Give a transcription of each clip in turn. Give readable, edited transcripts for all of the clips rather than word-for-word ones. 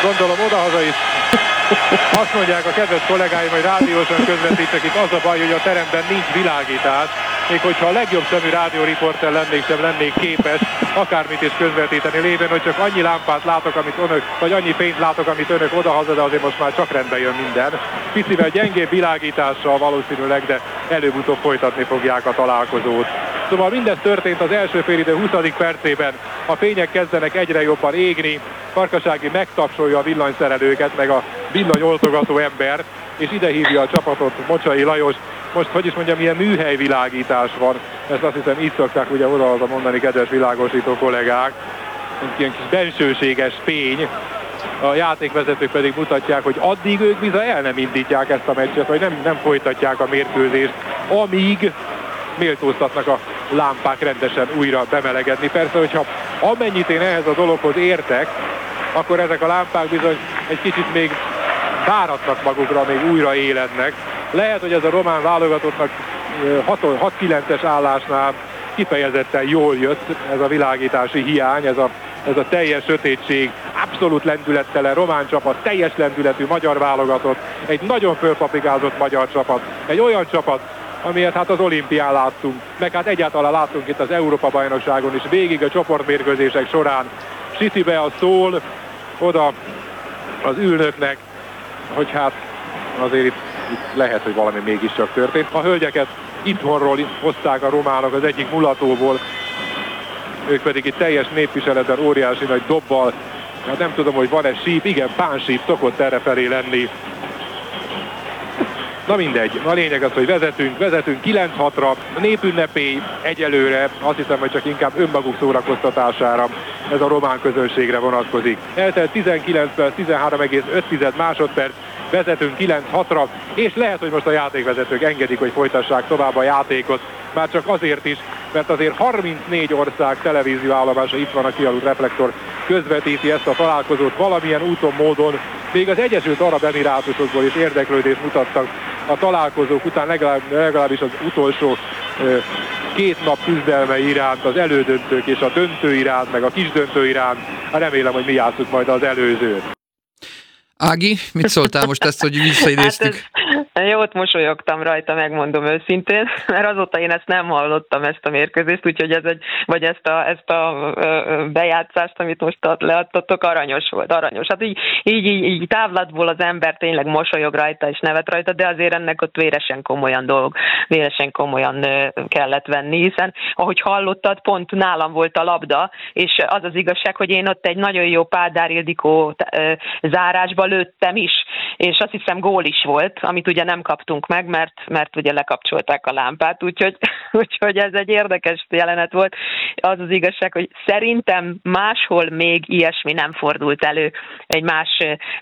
Gondolom odahaza is azt mondják a kedves kollégáim, hogy rádiósan közvetítek, itt az a baj, hogy a teremben nincs világítás. Még hogyha a legjobb szemű rádióriporter lennék, sem lennék képes akármit is közvetíteni, lévén, hogy csak annyi lámpát látok, amit önök, vagy annyi fényt látok, amit önök odahaza, de azért most már csak rendbe jön minden. Picivel gyengébb világítással valószínűleg, de előbb-utóbb folytatni fogják a találkozót. Szóval mindez történt az első félidő 20. percében. A fények kezdenek egyre jobban égni, Farkasági megtapsolja a villanyszerelőket, meg a villanyoltogató embert, és ide hívja a csapatot Mocsai Lajos. Most, hogy is mondjam, ilyen műhelyvilágítás van, ezt azt hiszem így szokták ugye oda mondani, kedves világosító kollégák, ilyen kis bensőséges fény. A játékvezetők pedig mutatják, hogy addig ők bizony el nem indítják ezt a meccset, vagy nem folytatják a mérkőzést, amíg méltóztatnak a lámpák rendesen újra bemelegedni. Persze, hogyha amennyit én ehhez a dologhoz értek, akkor ezek a lámpák bizony egy kicsit még váratnak magukra, még újra élednek. Lehet, hogy ez a román válogatottnak 6-9-es állásnál kifejezetten jól jött ez a világítási hiány, ez a teljes sötétség, abszolút lendülettelen román csapat, teljes lendületű magyar válogatott, egy nagyon fölpaprikázott magyar csapat, egy olyan csapat, amilyet hát az olimpián láttunk, meg hát egyáltalán láttunk itt az Európa-bajnokságon is, végig a csoportmérkőzések során. Sisibe a szól oda az ülnöknek, hogy hát azért itt lehet, hogy valami mégiscsak történt. A hölgyeket itthonról hozták a románok az egyik mulatóból, ők pedig itt teljes népviseletben óriási nagy dobbal, hát nem tudom, hogy van-e síp, igen, pánsíp szokott errefelé lenni. Na mindegy, a lényeg az, hogy vezetünk 9-6-ra, a népünnepély egyelőre, azt hiszem, hogy csak inkább önmaguk szórakoztatására, ez a román közönségre vonatkozik. Eltelt 19 perc, 13,5 másodperc, vezetünk 9-6-ra, és lehet, hogy most a játékvezetők engedik, hogy folytassák tovább a játékot, már csak azért is, mert azért 34 ország televízióállomása itt van, a kialudt reflektor közvetíti ezt a találkozót valamilyen úton, módon. Még az Egyesült Arab Emirátusokból is érdeklődést mutattak a találkozók után, legalábbis az utolsó 2 nap küzdelme iránt, az elődöntők és a döntő iránt, meg a kisdöntő iránt. Remélem, hogy mi játsszuk majd az előzőt. Ági, mit szóltál most ezt, hogy visszaidéztük? Hát jót mosolyogtam rajta, megmondom őszintén, mert azóta én ezt nem hallottam, ezt a mérkőzést, úgyhogy ezt a bejátszást, amit most leadtatok, aranyos volt, aranyos. Hát így távlatból az ember tényleg mosolyog rajta és nevet rajta, de azért ennek ott véresen komolyan kellett venni, hiszen ahogy hallottad, pont nálam volt a labda, és az az igazság, hogy én ott egy nagyon jó Pádár Ildikó zárásba lőttem is, és azt hiszem gól is volt, amit ugye nem kaptunk meg, mert ugye lekapcsolták a lámpát, úgyhogy ez egy érdekes jelenet volt. Az az igazság, hogy szerintem máshol még ilyesmi nem fordult elő, egy más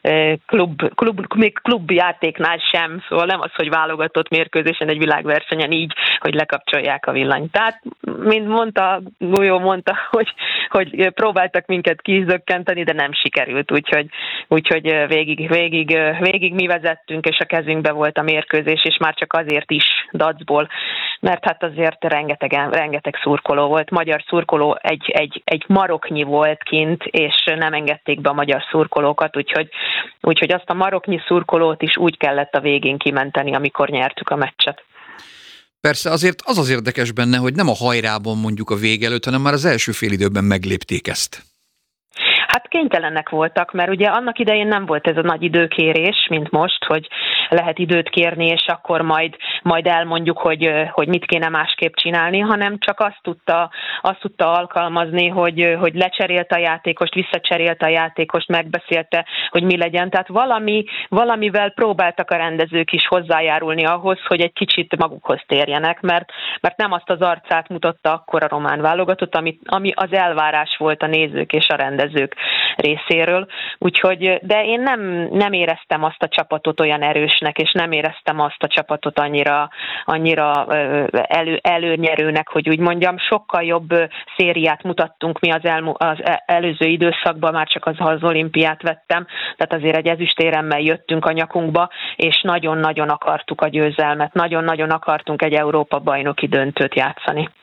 klubjátéknál sem, szóval nem az, hogy válogatott mérkőzésen egy világversenyen így, hogy lekapcsolják a villanyt. Tehát, mint Gulyó mondta, hogy próbáltak minket kizökkenteni, de nem sikerült, úgyhogy végig mi vezettünk, és a kezünkbe volt a mérkőzés, és már csak azért is dacból, mert hát azért rengeteg szurkoló volt. Magyar szurkoló egy maroknyi volt kint, és nem engedték be a magyar szurkolókat, úgyhogy azt a maroknyi szurkolót is úgy kellett a végén kimenteni, amikor nyertük a meccset. Persze azért az érdekes benne, hogy nem a hajrában mondjuk a vége előtt, hanem már az első félidőben meglépték ezt. Hát kénytelenek voltak, mert ugye annak idején nem volt ez a nagy időkérés, mint most, hogy lehet időt kérni, és akkor majd elmondjuk, hogy mit kéne másképp csinálni, hanem csak azt tudta alkalmazni, hogy lecserélte a játékost, visszacserélte a játékost, megbeszélte, hogy mi legyen. Tehát valamivel próbáltak a rendezők is hozzájárulni ahhoz, hogy egy kicsit magukhoz térjenek, mert nem azt az arcát mutatta akkor a román válogatott, ami az elvárás volt a nézők és a rendezők részéről. Úgyhogy, de én nem éreztem azt a csapatot olyan erősnek, és nem éreztem azt a csapatot annyira előnyerőnek, hogy úgy mondjam, sokkal jobb szériát mutattunk mi az előző időszakban, már csak az olimpiát vettem, tehát azért egy ezüstéremmel jöttünk a nyakunkba, és nagyon-nagyon akartuk a győzelmet, nagyon-nagyon akartunk egy Európa-bajnoki döntőt játszani.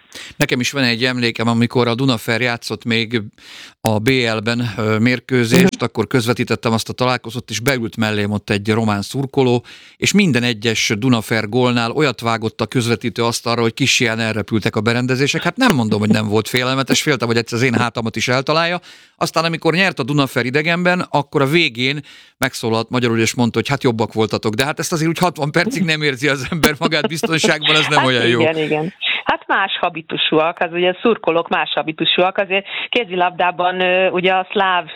Nekem is van egy emlékem, amikor a Dunafer játszott még a BL-ben mérkőzést, akkor közvetítettem azt a találkozót, és beült mellém ott egy román szurkoló, és minden egyes Dunafer gólnál olyat vágott a közvetítő asztalra, hogy kis ilyen elrepültek a berendezések. Hát nem mondom, hogy nem volt félelmetes, féltem, hogy egyszer az én hátamat is eltalálja. Aztán, amikor nyert a Dunafer idegenben, akkor a végén megszólalt magyarul, és mondta, hogy hát jobbak voltatok. De hát ezt azért úgy 60 percig nem érzi az ember magát biztonságban, ez nem hát olyan jó. Igen. Hát más habitusúak, az ugye a szurkolók más habitusúak, azért kézilabdában ugye a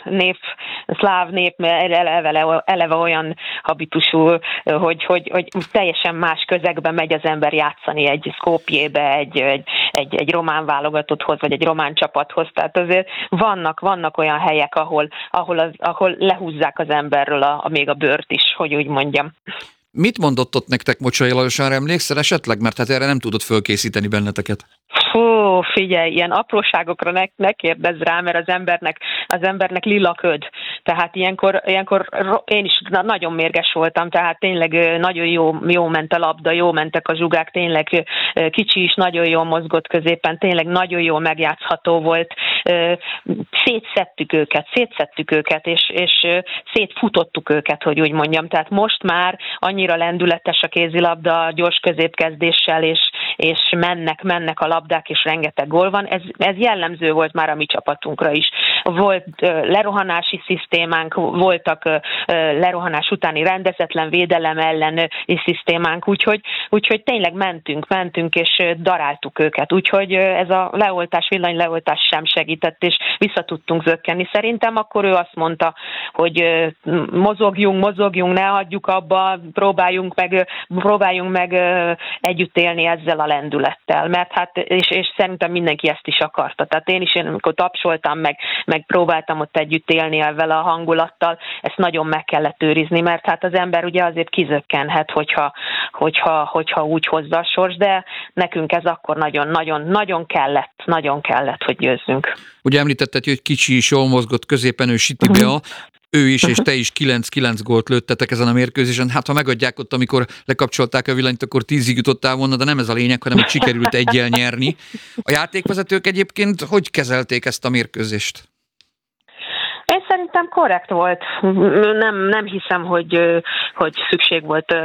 szláv nép eleve olyan habitusú, hogy teljesen más közegben megy az ember játszani egy Skopjébe, egy román válogatotthoz, vagy egy román csapathoz, tehát azért vannak olyan helyek, ahol lehúzzák az emberről még a bőrt is, hogy úgy mondjam. Mit mondott ott nektek Mocsai Lajos, arra emlékszel esetleg? Mert hát erre nem tudott fölkészíteni benneteket. Fú, figyelj, ilyen apróságokra ne kérdezz rá, mert az embernek lila köd. Tehát ilyenkor én is nagyon mérges voltam, tehát tényleg nagyon jó ment a labda, jó mentek a zsugák, tényleg kicsi is nagyon jól mozgott középen, tényleg nagyon jól megjátszható volt. Szétszettük őket, és szétfutottuk őket, hogy úgy mondjam. Tehát most már annyira lendületes a kézilabda, gyors középkezdéssel, és mennek a labdák, és rengeteg gól van. Ez jellemző volt már a mi csapatunkra is. Volt lerohanási szisztémánk, voltak lerohanás utáni rendezetlen védelem ellen szisztémánk, úgyhogy tényleg mentünk, és daráltuk őket. Úgyhogy ez a villanyleoltás sem segített, és vissza tudtunk zökkenni. Szerintem akkor ő azt mondta, hogy mozogjunk, ne hagyjuk abba, próbáljunk meg együtt élni ezzel a lendülettel, mert hát, és szerintem mindenki ezt is akarta. Tehát én amikor tapsoltam, meg próbáltam ott együtt élni ezzel a hangulattal, ezt nagyon meg kellett őrizni, mert hát az ember ugye azért kizökkenhet, hogyha úgy hozza a sors, de nekünk ez akkor nagyon kellett, hogy győzzünk. Ugye említetted, hogy kicsi is jól mozgott középen, ő Siti Bea, ő is és te is 9 gólt lőttetek ezen a mérkőzésen. Hát ha megadják ott, amikor lekapcsolták a villanyt, akkor 10-ig jutottál volna, de nem ez a lényeg, hanem hogy sikerült egyel nyerni. A játékvezetők egyébként hogy kezelték ezt a mérkőzést? Én szerintem korrekt volt. Nem hiszem, hogy szükség volt.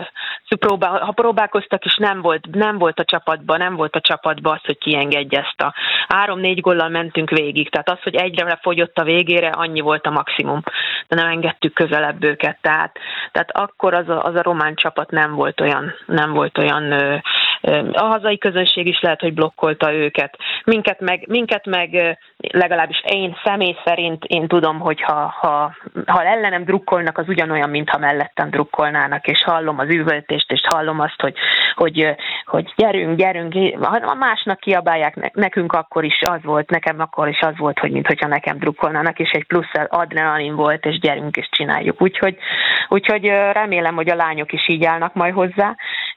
Ha próbálkoztak is, nem volt a csapatban az, hogy kiengedje ezt a 3-4 góllal mentünk végig. Tehát az, hogy egyre fogyott a végére, annyi volt a maximum. De nem engedtük közelebb őket. Tehát akkor az a román csapat nem volt olyan a hazai közönség is lehet, hogy blokkolta őket. Minket meg legalábbis én személy szerint én tudom, hogy ha ellenem drukkolnak, az ugyanolyan, mintha mellettem drukkolnának, és hallom az üvöltést, és hallom azt, hogy gyerünk, ha másnak kiabálják, nekünk akkor is az volt, nekem akkor is az volt, hogy mintha nekem drukkolnának, és egy plusz adrenalin volt, és gyerünk, és csináljuk. Úgyhogy remélem, hogy a lányok is így állnak majd hozzá,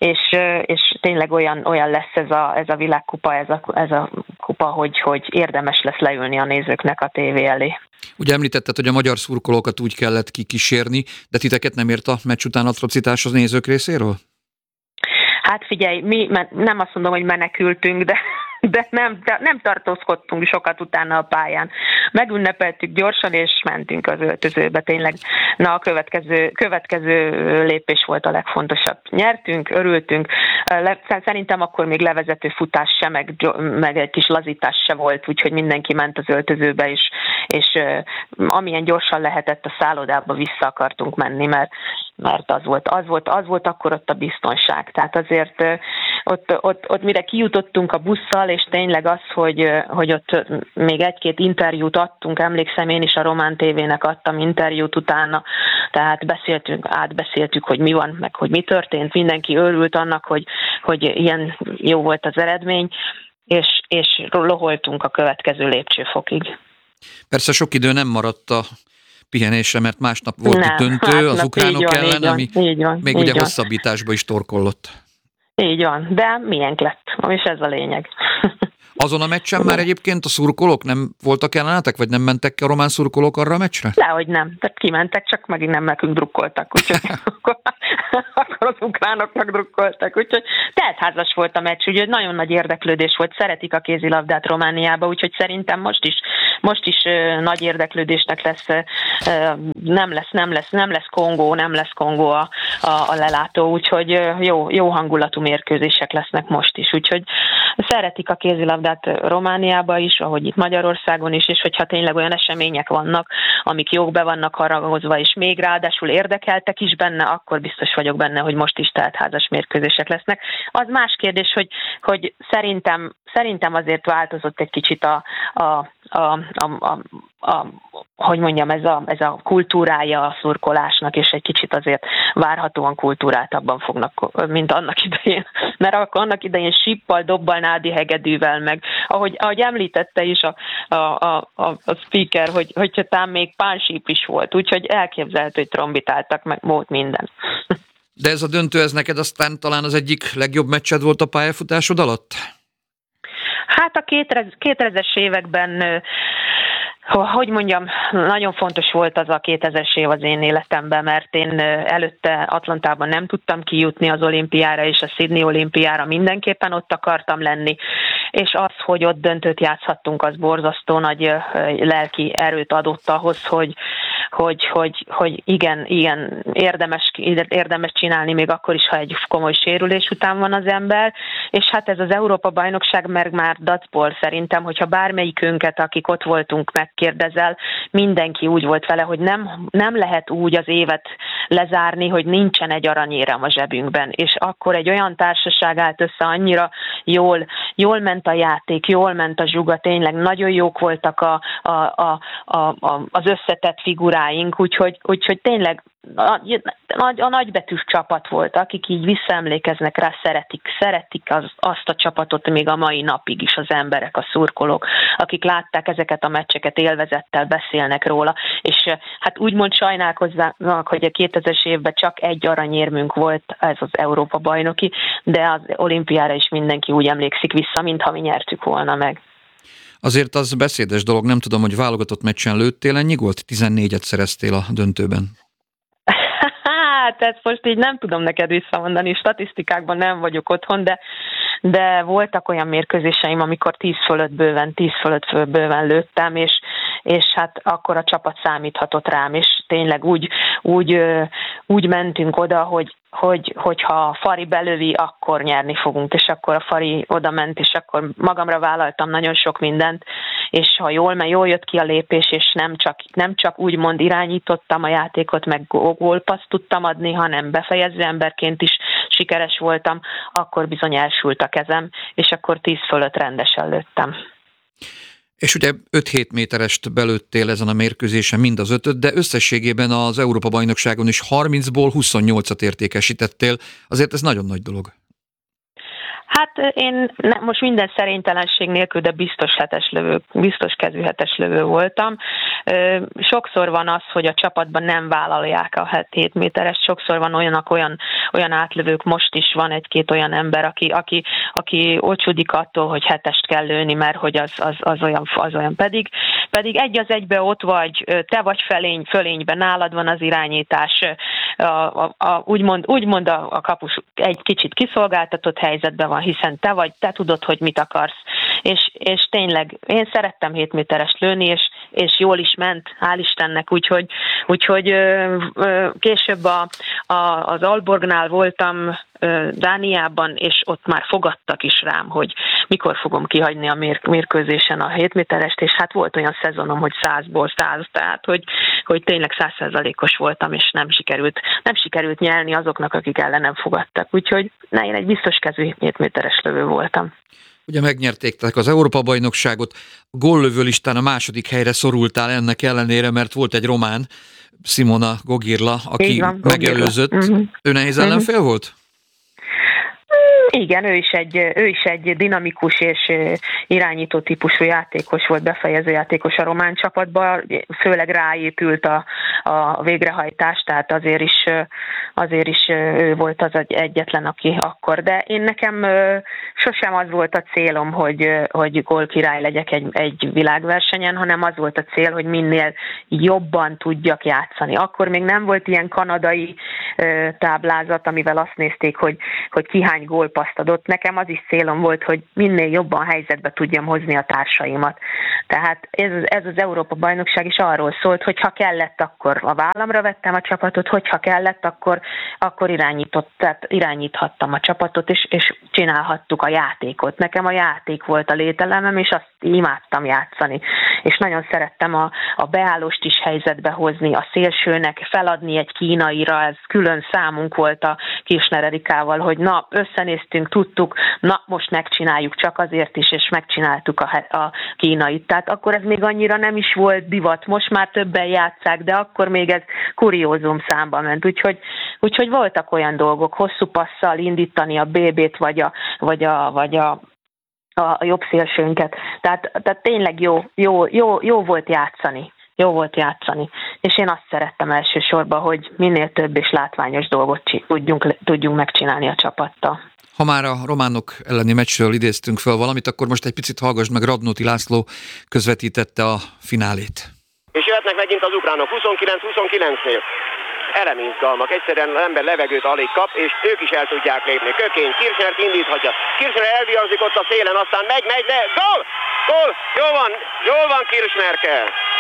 és tényleg olyan lesz ez a világkupa, ez a kupa, hogy érdemes lesz leülni a nézőknek a tévé elé. Ugye említetted, hogy a magyar szurkolókat úgy kellett kikísérni, de titeket nem ért a meccs után atrocitás az nézők részéről? Hát figyelj, mi nem azt mondom, hogy menekültünk, de nem tartózkodtunk sokat utána a pályán. Megünnepeltük gyorsan, és mentünk az öltözőbe. Tényleg, a következő lépés volt a legfontosabb. Nyertünk, örültünk. Szerintem akkor még levezető futás se, meg egy kis lazítás se volt, úgyhogy mindenki ment az öltözőbe, és amilyen gyorsan lehetett a szállodába vissza akartunk menni, mert az volt akkor ott a biztonság. Tehát azért ott mire kijutottunk a busszal, és tényleg az, hogy ott még egy-két interjút adtunk, emlékszem, én is a Román TV-nek adtam interjút utána, tehát átbeszéltük, hogy mi van, meg hogy mi történt, mindenki örült annak, hogy ilyen jó volt az eredmény, és loholtunk a következő lépcsőfokig. Persze sok idő nem maradt a pihenésre, mert másnap volt itt döntő az ukránok ellen, ami még ugye hosszabbításba is torkollott. Így van, de miénk lett, és ez a lényeg. Azon a meccsen már egyébként a szurkolók nem voltak ellenetek, vagy nem mentek ki a román szurkolók arra a meccsre? Dehogy nem, tehát kimentek, csak megint nem nekünk drukkoltak, úgyhogy akkor amikor az ukránoknak drukkoltak. Úgyhogy teltházas volt a meccs, úgyhogy nagyon nagy érdeklődés volt, szeretik a kézilabdát Romániába, úgyhogy szerintem most is nagy érdeklődésnek lesz, nem lesz Kongó a lelátó, úgyhogy jó hangulatú mérkőzések lesznek most is, úgyhogy szeretik a kézilabdát Romániába is, ahogy itt Magyarországon is, és hogyha tényleg olyan események vannak, amik jók be vannak haragozva, és még ráadásul érdekeltek is benne, akkor biztos vagyok benne, hogy most is teltházas mérkőzések lesznek. Az más kérdés, hogy szerintem azért változott egy kicsit hogy mondjam, ez a kultúrája a szurkolásnak, és egy kicsit azért várhatóan kultúráltabban fognak, mint annak idején. Mert akkor annak idején sippal, dobbal, nádi hegedűvel, meg ahogy említette is a speaker, hogy talán még pánsíp is volt, úgyhogy elképzelhető, hogy trombitáltak, meg volt minden. De ez a döntő, ez neked aztán talán az egyik legjobb meccsed volt a pályafutásod alatt? Hát a 2000-es években, hogy mondjam, nagyon fontos volt az a 2000-es év az én életemben, mert én előtte Atlantában nem tudtam kijutni az olimpiára, és a Sydney olimpiára mindenképpen ott akartam lenni, és az, hogy ott döntőt játszhattunk, az borzasztó nagy lelki erőt adott ahhoz, hogy igen, érdemes csinálni, még akkor is, ha egy komoly sérülés után van az ember, és hát ez az Európa-bajnokság meg már dacból szerintem, hogyha bármelyikünket, akik ott voltunk, megkérdezel, mindenki úgy volt vele, hogy nem lehet úgy az évet lezárni, hogy nincsen egy aranyérem a zsebünkben, és akkor egy olyan társaság állt össze, annyira jól ment a játék, jól ment a zsuga, tényleg nagyon jók voltak az összetett figuráink, úgyhogy tényleg a nagybetűs csapat volt, akik így visszaemlékeznek rá, szeretik azt a csapatot még a mai napig is az emberek, a szurkolók, akik látták ezeket a meccseket, élvezettel beszélnek róla, és hát úgymond sajnálkoznak, hogy a 2000-es évben csak egy aranyérmünk volt, ez az Európa-bajnoki, de az olimpiára is mindenki úgy emlékszik vissza, mintha mi nyertük volna meg. Azért az beszédes dolog, nem tudom, hogy válogatott meccsen lőttél ennyi gólt? 14-et szereztél a döntőben. Hát ezt most így nem tudom neked visszamondani, statisztikákban nem vagyok otthon, de voltak olyan mérkőzéseim, amikor 10 fölött bőven lőttem, és hát akkor a csapat számíthatott rám, és tényleg úgy mentünk oda, hogyha a Fari belövi, akkor nyerni fogunk, és akkor a Fari oda ment, és akkor magamra vállaltam nagyon sok mindent, és ha jól jött ki a lépés, és nem csak úgymond irányítottam a játékot, meg gólpaszt tudtam adni, hanem befejező emberként is sikeres voltam, akkor bizony elsült a kezem, és akkor 10 fölött rendesen lőttem. És ugye 5-7 méterest belőttél ezen a mérkőzésen, mind az 5-öt, de összességében az Európa-bajnokságon is 30-ból 28-at értékesítettél, azért ez nagyon nagy dolog. Hát én most minden szerénytelenség nélkül, de biztos kezű hetes lövő voltam. Sokszor van az, hogy a csapatban nem vállalják a 7 méteres, sokszor van olyan átlövők, most is van egy-két olyan ember, aki ócsudik attól, hogy hetest kell lőni, mert hogy az olyan pedig egy az egybe ott vagy, te vagy fölényben, nálad van az irányítás, úgymond a kapus egy kicsit kiszolgáltatott helyzetben van, hiszen te tudod, hogy mit akarsz. És tényleg én szerettem 7 méteres lőni, és jól is ment, hál' Istennek, úgyhogy később az Aalborgnál voltam Dániában, és ott már fogadtak is rám, hogy mikor fogom kihagyni a mérkőzésen a 7 méterest, és hát volt olyan szezonom, hogy 100-ból 100, tehát hogy tényleg 100%-os voltam, és nem sikerült nyelni azoknak, akik ellenem fogadtak. Úgyhogy én egy biztos kezű 7 méteres lövő voltam. Ugye megnyerték az Európa-bajnokságot, a góllövő listán a második helyre szorultál ennek ellenére, mert volt egy román, Simona Gogirla, aki megelőzött. Ő nehéz ellenfél volt? Igen, ő is egy dinamikus és irányító típusú játékos volt, befejező játékos a román csapatban, főleg ráépült a végrehajtás, tehát azért is ő volt az egyetlen, aki akkor. De nekem sosem az volt a célom, hogy gólkirály legyek egy világversenyen, hanem az volt a cél, hogy minél jobban tudjak játszani. Akkor még nem volt ilyen kanadai táblázat, amivel azt nézték, hogy ki hány gólpasszt adott. Nekem az is célom volt, hogy minél jobban helyzetbe tudjam hozni a társaimat. Tehát ez az Európa-bajnokság is arról szólt, hogy ha kellett, akkor a vállamra vettem a csapatot, hogyha kellett, akkor irányíthattam a csapatot, és csinálhattuk a játékot. Nekem a játék volt a lételemem, és azt imádtam játszani. És nagyon szerettem a beállóst is helyzetbe hozni, a szélsőnek feladni egy kínaira, ez külön számunk volt a Kirchner Erikával, hogy na, összenéztünk, tudtuk, na, most megcsináljuk csak azért is, és megcsináltuk a kínait. Tehát akkor ez még annyira nem is volt divat, most már többen játsszák, de akkor még ez kuriózum számba ment. Úgyhogy voltak olyan dolgok, hosszú passzal indítani a BB-t, vagy a jobb szélsőnket. Tehát tényleg jó volt játszani. Jó volt játszani. És én azt szerettem elsősorban, hogy minél több és látványos dolgot tudjunk megcsinálni a csapattal. Ha már a románok elleni meccsről idéztünk fel valamit, akkor most egy picit hallgass meg, Radnóti László közvetítette a finálét. És jöhetnek megint az ukránok 29-29-nél. Elemi izgalmak, egyszerűen az ember levegőt alig kap, és ők is el tudják lépni. Kökény, Kirchnert indíthatja. Kirchner elviazik ott a szélen, aztán megy, de gól! Gól! Jól van Kirchnerke!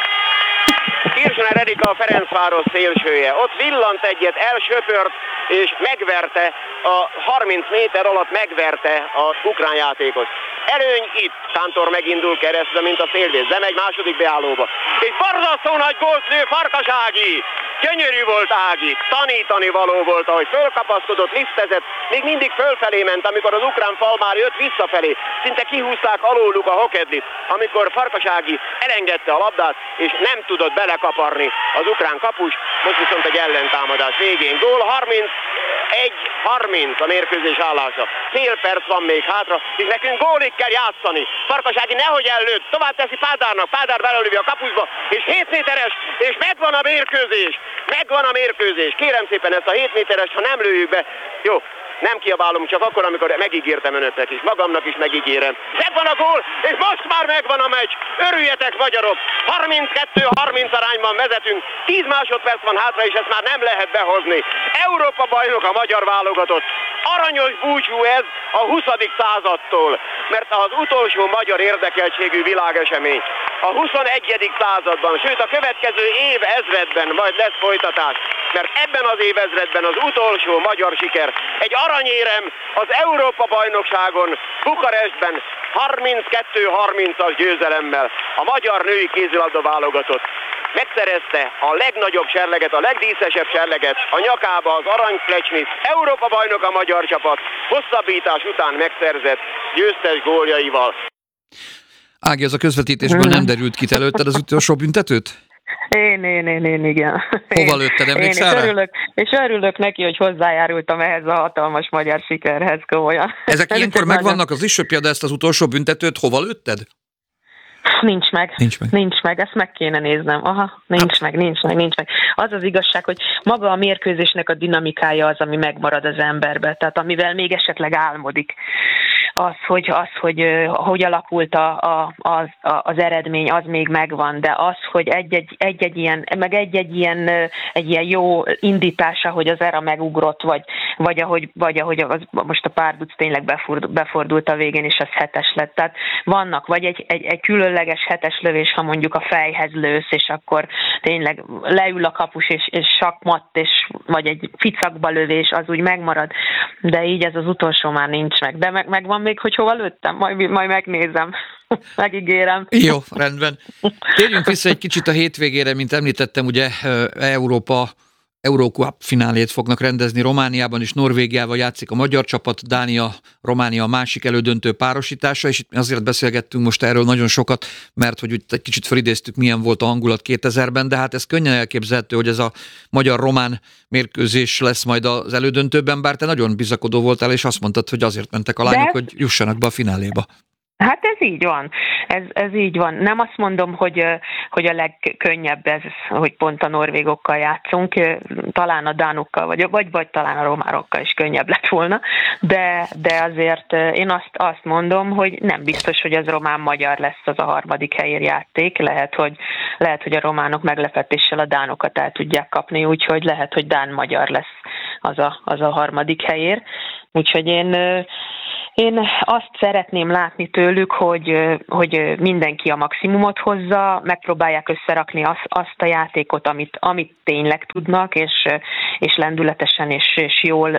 Kirchner Erika a Ferencváros szélsője. Ott villant egyet, elsöpört, és megverte, a 30 méter alatt megverte az ukrán játékot. Előny itt, Kántor megindul keresztül, mint a szélvész, de megy második beállóba. És borzasztó nagy gólt lő Farkas Ági! Gyönyörű volt Ági, tanítani való volt, ahogy fölkapaszkodott, lisztezett, még mindig fölfelé ment, amikor az ukrán fal már jött visszafelé. Szinte kihúzták alóluk a hokedlit, amikor Farkas Ági elengedte a labdát, és nem tudott belekaparni az ukrán kapus, most viszont egy ellentámadás végén. Gól 31-30 a mérkőzés állása. Fél perc van még hátra, és nekünk gólig kell játszani. Farkas Ági nehogy ellőtt, tovább teszi Pádárnak, Pádár belelövi a kapusba, és 7 méteres, és megvan a mérkőzés. Megvan a mérkőzés. Kérem szépen ezt a 7 méteres, ha nem lőjük be. Jó, nem kiabálom, csak akkor, amikor megígértem önöknek is, magamnak is megígérem. Megvan a gól, és most már megvan a meccs. Örüljetek, magyarok! 32-30 arányban vezetünk, 10 másodperc van hátra, és ezt már nem lehet behozni. Európa bajnok a magyar válogatott. Aranyos búcsú ez a 20. századtól, mert az utolsó magyar érdekeltségű világesemény. A 21. században, sőt a következő évezredben majd lesz folytatás, mert ebben az évezredben az utolsó magyar siker egy aranyérem az Európa-bajnokságon Bukarestben 32-30-as győzelemmel. A magyar női kézilabda válogatott megszerezte a legnagyobb serleget, a legdíszesebb serleget, a nyakába az aranyflecsnit. Európa-bajnok a magyar csapat, hosszabbítás után megszerzett győztes góljaival. Ági, az a közvetítésből nem derült ki, te lőtted az utolsó büntetőt? Én, igen. Hova lőtted, emlékszel? És örülök neki, hogy hozzájárultam ehhez a hatalmas magyar sikerhez, komolyan. Ezek ilyenkor megvannak az isöpje, de ezt az utolsó büntetőt hova lőtted? Nincs meg, ezt meg kéne néznem. Aha, nincs meg. Az az igazság, hogy maga a mérkőzésnek a dinamikája az, ami megmarad az emberbe, tehát amivel még esetleg álmodik. Hogy alakult az eredmény, az még megvan, de az, hogy egy ilyen jó indítása, hogy az ERA megugrott, vagy ahogy most a párduc tényleg befordult a végén, és az 7-es lett. Tehát vannak, vagy egy különleges 7-es lövés, ha mondjuk a fejhez lősz, és akkor tényleg leül a kapus, és sakmat, vagy egy ficakba lövés, az úgy megmarad, de így ez az utolsó már nincs meg. De megvan még, hogy hova lőttem, majd megnézem. Megígérem. Jó, rendben. Térjünk vissza egy kicsit a hétvégére, mint említettem, ugye Eurocup finálét fognak rendezni Romániában, és Norvégiával játszik a magyar csapat, Dánia, Románia a másik elődöntő párosítása, és itt azért beszélgettünk most erről nagyon sokat, mert hogy egy kicsit felidéztük, milyen volt a hangulat 2000-ben, de hát ez könnyen elképzelhető, hogy ez a magyar-román mérkőzés lesz majd az elődöntőben, bár te nagyon bizakodó voltál, és azt mondtad, hogy azért mentek a lányok, hogy jussanak be a fináléba. Hát ez így van. Ez így van. Nem azt mondom, hogy a legkönnyebb ez, hogy pont a norvégokkal játszunk, talán a dánokkal, vagy talán a románokkal is könnyebb lett volna, de azért én azt mondom, hogy nem biztos, hogy az román-magyar lesz az a harmadik helyér játék. Lehet, hogy a románok meglepetéssel a dánokat el tudják kapni, úgyhogy lehet, hogy dán-magyar lesz az a harmadik helyér. Úgyhogy én azt szeretném látni tőlük, hogy mindenki a maximumot hozza, megpróbálják összerakni azt a játékot, amit tényleg tudnak, és lendületesen és jól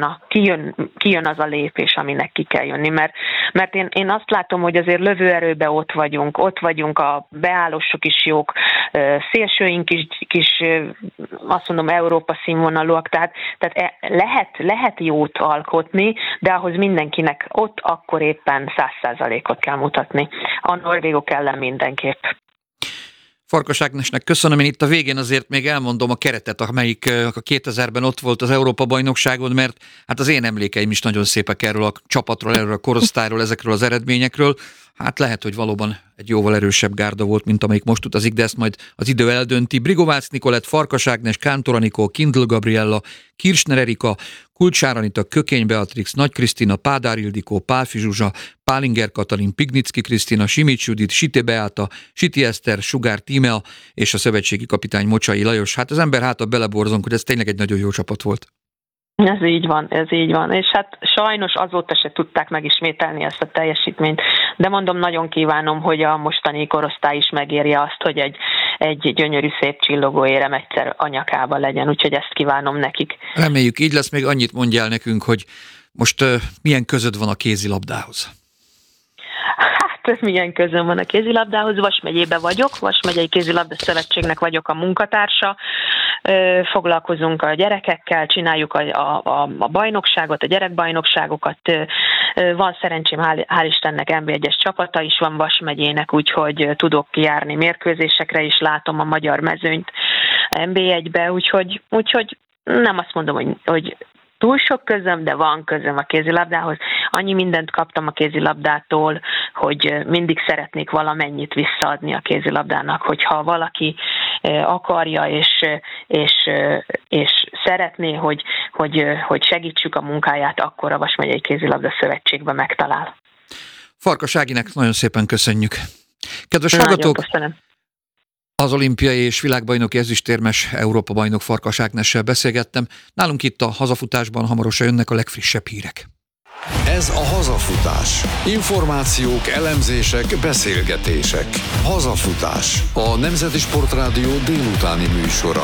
kijön az a lépés, aminek ki kell jönni. Mert én azt látom, hogy azért lövőerőben ott vagyunk, a beállósok is jók, szélsőink is azt mondom, Európa színvonalúak, tehát lehet jót alkotni, de ahhoz mindenkinek ott akkor éppen 100%-ot kell mutatni. A norvégok ellen mindenképp. Farkas Ágnesnek köszönöm, én itt a végén azért még elmondom a keretet, amelyik a 2000-ben ott volt az Európa-bajnokságon, mert hát az én emlékeim is nagyon szépek erről a csapatról, erről a korosztályról, ezekről az eredményekről. Hát lehet, hogy valóban egy jóval erősebb gárda volt, mint amelyik most utazik, de ezt majd az idő eldönti. Brigovácz Nikolett, Farkas Ágnes, Kántor Anikó, Kindl Gabriella, Kirchner Erika, Kulcsár Anita, Kökény Beatrix, Nagy Krisztina, Pádár Ildikó, Pálfi Zsuzsa, Pálinger Katalin, Pignicki Krisztina, Simics Judit, Sité Beáta, Siti Eszter, Sugár Tímea és a szövetségi kapitány Mocsai Lajos. Hát az ember hátra beleborzong, hogy ez tényleg egy nagyon jó csapat volt. Ez így van, és hát sajnos azóta se tudták megismételni ezt a teljesítményt, de mondom, nagyon kívánom, hogy a mostani korosztály is megérje azt, hogy egy gyönyörű, szép csillogó érem egyszer a nyakában legyen, úgyhogy ezt kívánom nekik. Reméljük így lesz, még annyit mondjál nekünk, hogy most milyen közöd van a kézilabdához? Hát milyen közöm van a kézilabdához, Vas megyében vagyok, Vas megyei kézilabda szövetségnek vagyok a munkatársa, foglalkozunk a gyerekekkel, csináljuk a bajnokságot, a gyerekbajnokságokat, van szerencsém, hál' Istennek NB1-es csapata is van Vas megyének, úgyhogy tudok járni mérkőzésekre is, látom a magyar mezőnyt NB1-be, úgyhogy nem azt mondom, hogy túl sok közöm, de van közöm a kézilabdához. Annyi mindent kaptam a kézilabdától, hogy mindig szeretnék valamennyit visszaadni a kézilabdának, hogyha valaki akarja és szeretné, hogy segítsük a munkáját, akkor a Vas megyei kézilabda szövetségben megtalál. Farkas Áginek nagyon szépen köszönjük. Kedves hallgatók! Az olimpiai és világbajnoki ezüstérmes Európa-bajnok Farkas Ágnessel beszélgettem. Nálunk itt a hazafutásban hamarosan jönnek a legfrissebb hírek. Ez a Hazafutás. Információk, elemzések, beszélgetések. Hazafutás. A Nemzeti Sportrádió délutáni műsora.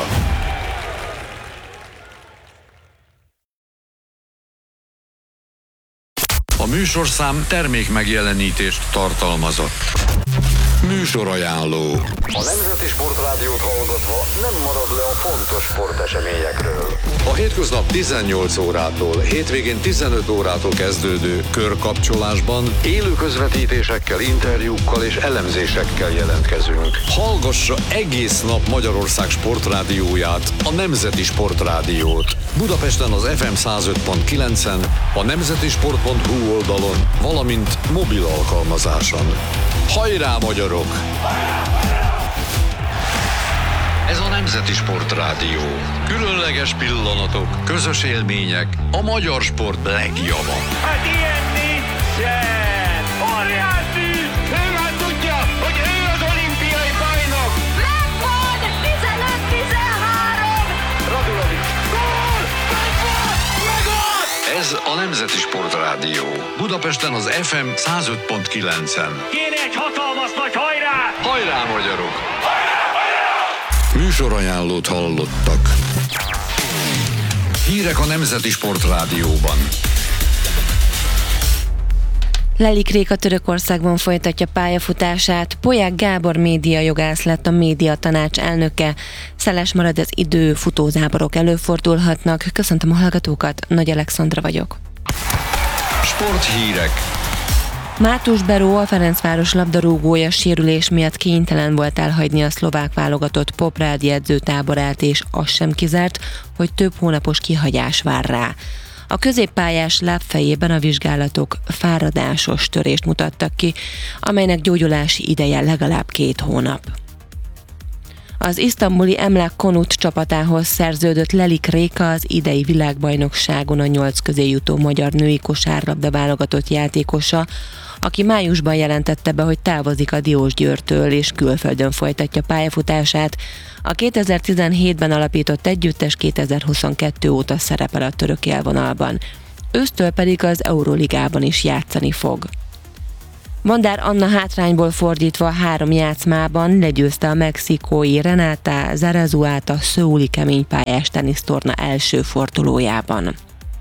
A műsorszám termékmegjelenítést tartalmazott. Műsorajánló. A Nemzeti Sportrádiót hallgatva nem marad le a fontos sporteseményekről. A hétköznap 18 órától, hétvégén 15 órától kezdődő körkapcsolásban élő közvetítésekkel, interjúkkal és elemzésekkel jelentkezünk. Hallgassa egész nap Magyarország sportrádióját, a Nemzeti Sportrádiót. Budapesten az FM 105.9-en, a nemzetisport.hu oldalon, valamint mobil alkalmazáson. Hajrá, magyarok! Ez a Nemzeti Sportrádió. Különleges pillanatok, közös élmények, a magyar sport legjava. Hát ilyen nincsen! Óriási! Ő már tudja, hogy ő az olimpiai bajnok! Megvan! 15-13! Radulovics! Gól! Megvan! Ez a Nemzeti Sportrádió. Budapesten az FM 105.9-en. Kéne egy hatalmas nagy hajrá! Hajrá, magyarok! Műsorajánlót hallottak. Hírek a Nemzeti Sportrádióban. Lelik Réka Törökországban folytatja pályafutását, Polyák Gábor médiajogász lett a médiatanács elnöke. Szeles marad az idő, futózáborok előfordulhatnak. Köszöntöm a hallgatókat, Nagy Alexandra vagyok. Sporthírek. Mátus Beró, a Ferencváros labdarúgója sérülés miatt kénytelen volt elhagyni a szlovák válogatott Poprádi edzőtáborát, és az sem kizárt, hogy több hónapos kihagyás vár rá. A középpályás lábfejében a vizsgálatok fáradásos törést mutattak ki, amelynek gyógyulási ideje legalább 2 hónap. Az isztambuli Emlak Konut csapatához szerződött Lelik Réka, az idei világbajnokságon a 8 közé jutó magyar női kosárlabda válogatott játékosa. aki májusban jelentette be, hogy távozik a Diósgyőrtől és külföldön folytatja pályafutását. A 2017-ben alapított együttes 2022 óta szerepel a török élvonalban. Ősztől pedig az Euroligában is játszani fog. Vandár Anna hátrányból fordítva 3 játszmában legyőzte a mexikói Renata Zarazuát a szöuli keménypályás tenisztorna első fordulójában.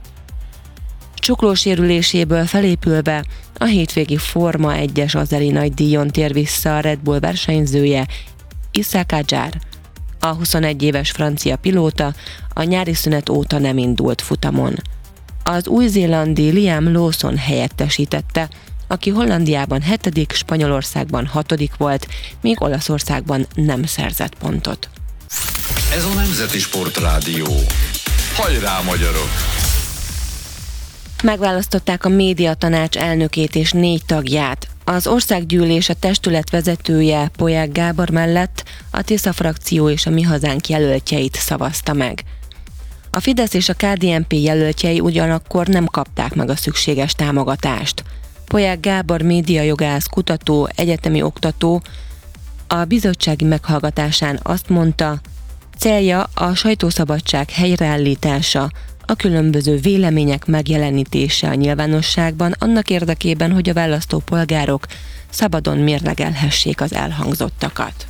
Csuklósérüléséből felépülve a hétvégi Forma 1-es azeri nagydíjon tér vissza a Red Bull versenyzője, Issa Kadjar. A 21 éves francia pilóta a nyári szünet óta nem indult futamon. Az új-zélandi Liam Lawson helyettesítette, aki Hollandiában 7., Spanyolországban 6. volt, míg Olaszországban nem szerzett pontot. Ez a Nemzeti Sportrádió. Hajrá, magyarok! Megválasztották a médiatanács elnökét és 4 tagját. Az országgyűlés a testület vezetője, Polyák Gábor mellett a Tisza frakció és a Mi Hazánk jelöltjeit szavazta meg. A Fidesz és a KDNP jelöltjei ugyanakkor nem kapták meg a szükséges támogatást. Polyák Gábor médiajogász, kutató, egyetemi oktató a bizottsági meghallgatásán azt mondta, célja a sajtószabadság helyreállítása, a különböző vélemények megjelenítése a nyilvánosságban annak érdekében, hogy a választópolgárok szabadon mérlegelhessék az elhangzottakat.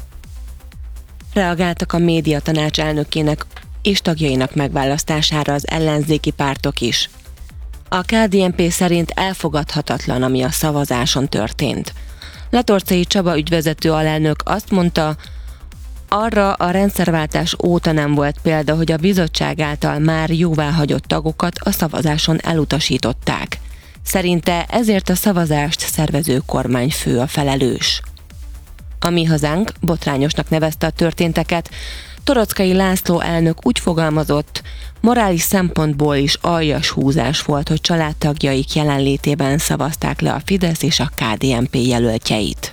Reagáltak a médiatanács elnökének és tagjainak megválasztására az ellenzéki pártok is. A KDNP szerint elfogadhatatlan, ami a szavazáson történt. Letorcai Csaba ügyvezető alelnök azt mondta, arra a rendszerváltás óta nem volt példa, hogy a bizottság által már jóváhagyott tagokat a szavazáson elutasították. Szerinte ezért a szavazást szervező kormányfő a felelős. A Mi Hazánk botrányosnak nevezte a történteket. Torockai László elnök úgy fogalmazott, morális szempontból is aljas húzás volt, hogy családtagjaik jelenlétében szavazták le a Fidesz és a KDNP jelöltjeit.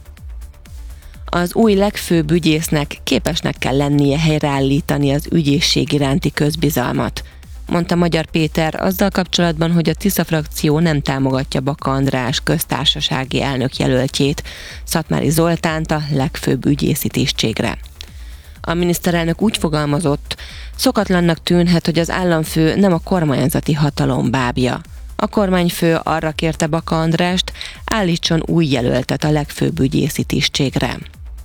Az új legfőbb ügyésznek képesnek kell lennie helyreállítani az ügyészség iránti közbizalmat, mondta Magyar Péter azzal kapcsolatban, hogy a Tisza frakció nem támogatja Baka András köztársasági elnök jelöltjét, Szatmári Zoltánt a legfőbb ügyészi tisztségre. A miniszterelnök úgy fogalmazott, szokatlannak tűnhet, hogy az államfő nem a kormányzati hatalom bábja. A kormányfő arra kérte Baka Andrást, állítson új jelöltet a legfőbb ügyészi tisztségre.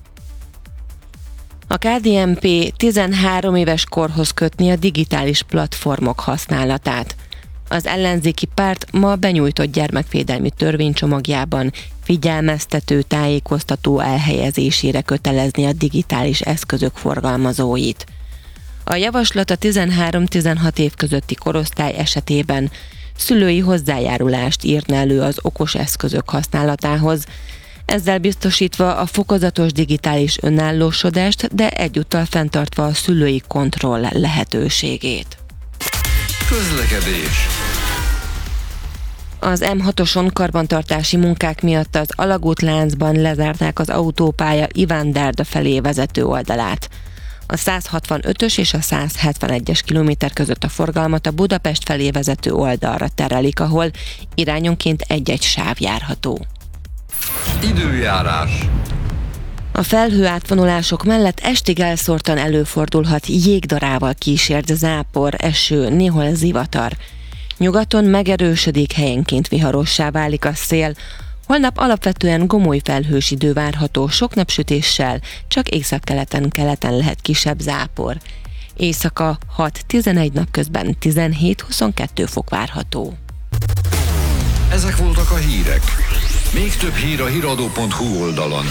A KDNP 13 éves korhoz kötni a digitális platformok használatát. Az ellenzéki párt ma benyújtott gyermekvédelmi törvénycsomagjában figyelmeztető, tájékoztató elhelyezésére kötelezni a digitális eszközök forgalmazóit. A javaslat a 13-16 év közötti korosztály esetében szülői hozzájárulást írna elő az okos eszközök használatához, ezzel biztosítva a fokozatos digitális önállósodást, de egyúttal fenntartva a szülői kontroll lehetőségét. Közlekedés. Az M6-oson karbantartási munkák miatt az alagútláncban lezárták az autópálya Iván-Dárda felé vezető oldalát. A 165-ös és a 171-es kilométer között a forgalmat a Budapest felé vezető oldalra terelik, ahol irányonként egy-egy sáv járható. Időjárás. A felhőátvonulások mellett estig elszórtan előfordulhat jégdarával kísért zápor, eső, néhol zivatar. Nyugaton megerősödik, helyenként viharossá válik a szél. Holnap alapvetően gomoly felhős idő várható, sok napsütéssel, csak északkeleten lehet kisebb zápor. Éjszaka 6-11, napközben 17-22 fok várható. Ezek voltak a hírek. Még több hír a hiradó.hu oldalon.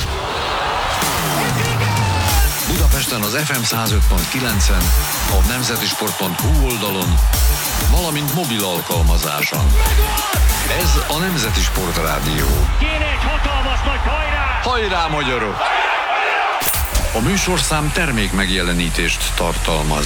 Budapesten az FM 105.9-en, a nemzetisport.hu oldalon, valamint mobil alkalmazáson. Ez a Nemzeti Sportrádió. Kéne egy hatalmas nagy hajrá! Hajrá, magyarok! A műsorszám termék megjelenítést tartalmaz.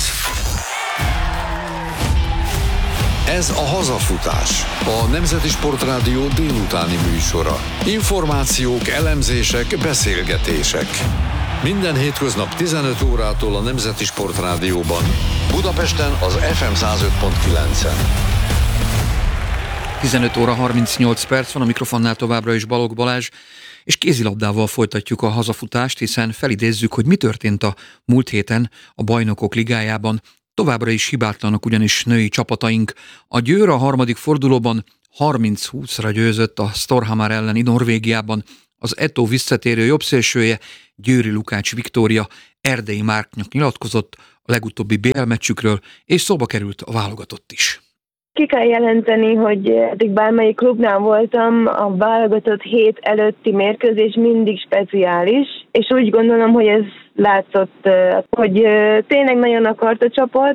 Ez a Hazafutás, a Nemzeti Sportrádió délutáni műsora. Információk, elemzések, beszélgetések. Minden hétköznap 15 órától a Nemzeti Sportrádióban, Budapesten az FM 105.9-en. 15 óra 38 perc van, a mikrofonnál továbbra is Balogh Balázs, és kézilabdával folytatjuk a hazafutást, hiszen felidézzük, hogy mi történt a múlt héten a Bajnokok Ligájában. Továbbra is hibátlanak ugyanis női csapataink. A Győr a harmadik fordulóban 30-20-ra győzött a Storhamar elleni Norvégiában. Az Eto visszatérő jobbszélsője, Győri Lukács Viktória Erdei Márknak nyilatkozott a legutóbbi BL meccsükről, és szóba került a válogatott is. Ki kell jelenteni, hogy eddig bármelyik klubnál voltam, a válogatott hét előtti mérkőzés mindig speciális, és úgy gondolom, hogy ez látszott, hogy tényleg nagyon akart a csapat,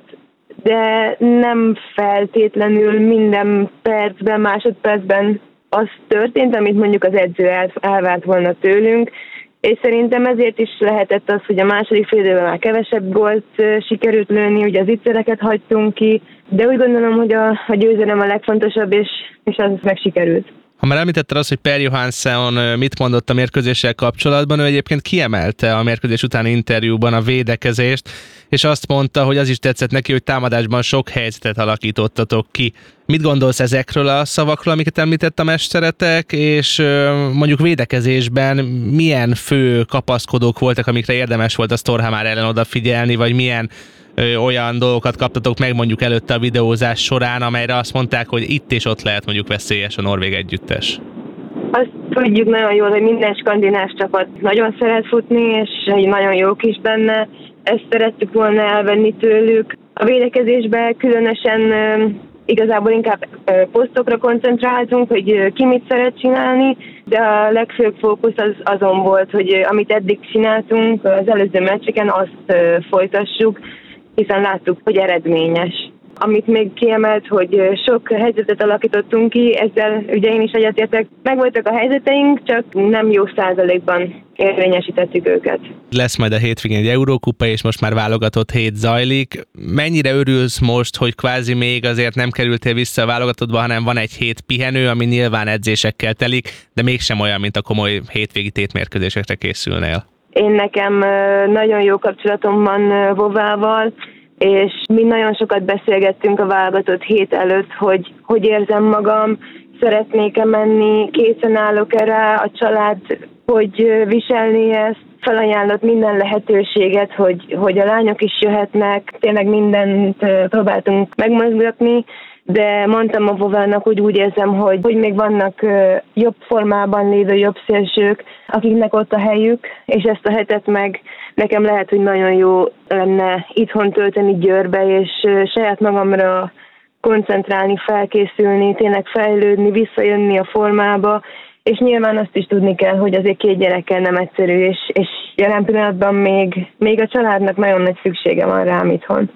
de nem feltétlenül minden percben, másodpercben az történt, amit mondjuk az edző elvárt volna tőlünk, és szerintem ezért is lehetett az, hogy a második fél időben már kevesebb gólt sikerült lőni, ugye az ígyszereket hagytunk ki, de úgy gondolom, hogy a győzelem a legfontosabb, és az meg sikerült. Ha már említetted azt, hogy Per Johansson mit mondott a mérkőzéssel kapcsolatban, ő egyébként kiemelte a mérkőzés utáni interjúban a védekezést, és azt mondta, hogy az is tetszett neki, hogy támadásban sok helyzetet alakítottatok ki. Mit gondolsz ezekről a szavakról, amiket említett a mesteretek, és mondjuk védekezésben milyen fő kapaszkodók voltak, amikre érdemes volt a Storhamar ellen odafigyelni, vagy milyen olyan dolgokat kaptatok meg mondjuk előtte a videózás során, amelyre azt mondták, hogy itt és ott lehet mondjuk veszélyes a norvég együttes? Azt tudjuk nagyon jól, hogy minden skandináv csapat nagyon szeret futni, és nagyon jók is benne. Ezt szerettük volna elvenni tőlük. A védekezésben különösen igazából inkább posztokra koncentráltunk, hogy ki mit szeret csinálni, de a legfőbb fókusz az azon volt, hogy amit eddig csináltunk az előző meccseken, azt folytassuk, hiszen láttuk, hogy eredményes. Amit még kiemelt, hogy sok helyzetet alakítottunk ki, ezzel ugye én is egyetértek. Megvoltak a helyzeteink, csak nem jó százalékban érvényesítettük őket. Lesz majd a hétvégén egy Eurókupa, és most már válogatott hét zajlik. Mennyire örülsz most, hogy kvázi még azért nem kerültél vissza a válogatottba, hanem van egy hét pihenő, ami nyilván edzésekkel telik, de mégsem olyan, mint a komoly hétvégi tétmérkőzésekre készülnél? Én nekem nagyon jó kapcsolatom van Vovával, és mi nagyon sokat beszélgettünk a válogatott hét előtt, hogy érzem magam, szeretnék-e menni, készen állok-e rá, a család, hogy viselni ezt, felajánlott minden lehetőséget, hogy a lányok is jöhetnek, tényleg mindent próbáltunk megmozgatni, de mondtam a Vovának, hogy úgy érzem, hogy még vannak jobb formában lévő jobb szélsők, akiknek ott a helyük, és ezt a hetet meg nekem lehet, hogy nagyon jó lenne itthon tölteni Győrbe, és saját magamra koncentrálni, felkészülni, tényleg fejlődni, visszajönni a formába, és nyilván azt is tudni kell, hogy azért 2 gyerekkel nem egyszerű, és jelen pillanatban még a családnak nagyon nagy szüksége van rám itthon.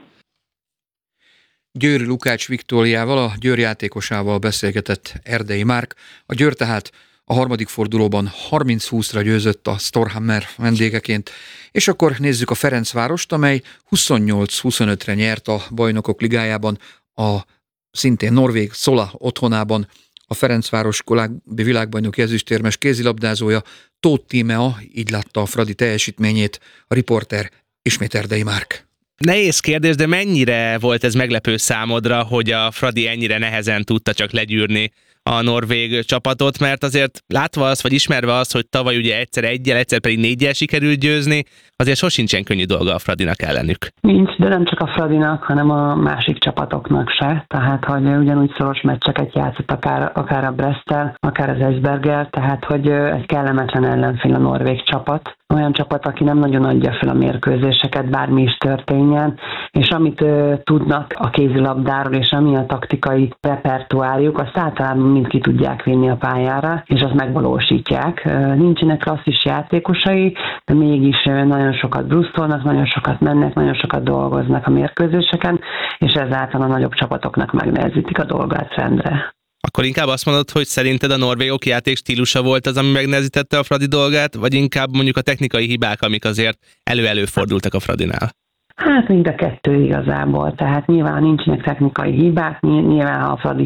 Győri Lukács Viktóriával, a Győr játékosával beszélgetett Erdei Márk. A Győr tehát a harmadik fordulóban 30-20-ra győzött a Storhamar vendégeként, és akkor nézzük a Ferencvárost, amely 28-25-re nyert a Bajnokok Ligájában, a szintén norvég Szola otthonában. A Ferencváros korábbi világbajnoki ezüstérmes kézilabdázója, Tóth Tímea így látta a Fradi teljesítményét, a riporter ismét Erdei Márk. Nehéz kérdés, de mennyire volt ez meglepő számodra, hogy a Fradi ennyire nehezen tudta csak legyűrni a norvég csapatot, mert azért látva azt, vagy ismerve azt, hogy tavaly ugye egyszer 1-jel, egyszer pedig 4-jel sikerült győzni, azért sosincsen könnyű dolga a Fradinak ellenük. Nincs, de nem csak a Fradinak, hanem a másik csapatoknak se. Tehát, hogy ugyanúgy szoros meccseket játszott akár a Bresttel, akár az Esberggel, tehát, hogy egy kellemetlen ellenfél a norvég csapat. Olyan csapat, aki nem nagyon adja fel a mérkőzéseket, bármi is történjen, és amit tudnak a kézilabdáról, és ami a taktikai repertoárjuk, azt általában mind ki tudják vinni a pályára, és azt megvalósítják. Nincsenek klasszis játékosai, de mégis nagyon sokat brusztolnak, nagyon sokat mennek, nagyon sokat dolgoznak a mérkőzéseken, és ezáltal a nagyobb csapatoknak megnehezítik a dolgát rendre. Akkor inkább azt mondod, hogy szerinted a norvégok játék stílusa volt az, ami megnehezítette a Fradi dolgát, vagy inkább mondjuk a technikai hibák, amik azért elő-előfordultak a Fradinál? Hát mind a kettő igazából, tehát nyilván nincsenek technikai hibák, nyilván ha Fradi